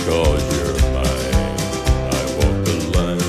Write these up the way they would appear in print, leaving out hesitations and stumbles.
because you're mine. I walk the line.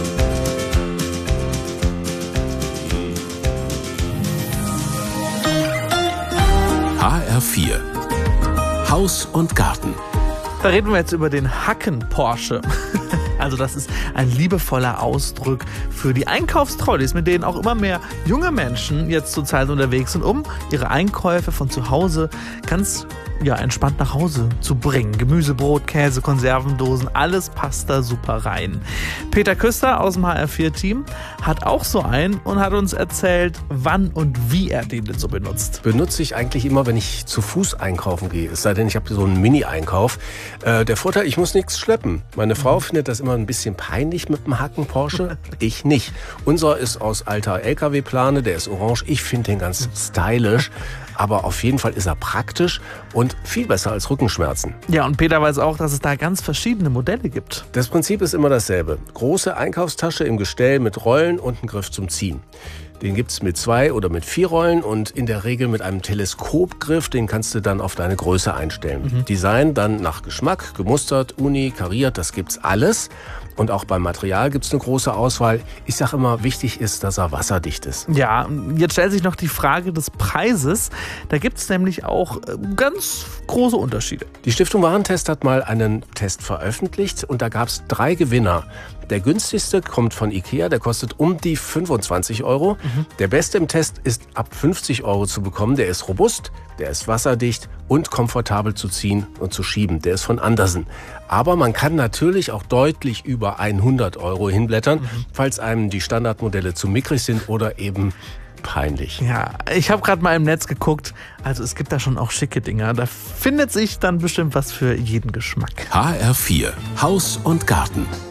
HR4 Haus und Garten. Da reden wir jetzt über den Hacken-Porsche. Also das ist ein liebevoller Ausdruck für die Einkaufstrolleys, mit denen auch immer mehr junge Menschen jetzt zurzeit unterwegs sind, um ihre Einkäufe von zu Hause ganz entspannt nach Hause zu bringen. Gemüse, Brot, Käse, Konservendosen, alles passt da super rein. Peter Küster aus dem HR4-Team hat auch so einen und hat uns erzählt, wann und wie er den denn so benutzt. Benutze ich eigentlich immer, wenn ich zu Fuß einkaufen gehe. Es sei denn, ich habe so einen Mini-Einkauf. Der Vorteil, ich muss nichts schleppen. Meine Frau findet das immer ein bisschen peinlich mit dem Hacken Porsche. Ich nicht. Unser ist aus alter LKW-Plane, der ist orange. Ich finde den ganz stylisch. Aber auf jeden Fall ist er praktisch und viel besser als Rückenschmerzen. Ja, und Peter weiß auch, dass es da ganz verschiedene Modelle gibt. Das Prinzip ist immer dasselbe. Große Einkaufstasche im Gestell mit Rollen und einen Griff zum Ziehen. Den gibt's mit 2 oder mit 4 Rollen und in der Regel mit einem Teleskopgriff. Den kannst du dann auf deine Größe einstellen. Design dann nach Geschmack, gemustert, uni, kariert, das gibt's alles. Und auch beim Material gibt's eine große Auswahl. Ich sage immer, wichtig ist, dass er wasserdicht ist. Ja, jetzt stellt sich noch die Frage des Preises. Da gibt's nämlich auch ganz große Unterschiede. Die Stiftung Warentest hat mal einen Test veröffentlicht und da gab's 3 Gewinner. Der günstigste kommt von Ikea, der kostet um die 25 Euro. Der beste im Test ist ab 50 Euro zu bekommen. Der ist robust, der ist wasserdicht und komfortabel zu ziehen und zu schieben. Der ist von Andersen. Aber man kann natürlich auch deutlich über 100 Euro hinblättern, falls einem die Standardmodelle zu mickrig sind oder eben peinlich. Ja, ich habe gerade mal im Netz geguckt. Also es gibt da schon auch schicke Dinger. Da findet sich dann bestimmt was für jeden Geschmack. HR4 Haus und Garten.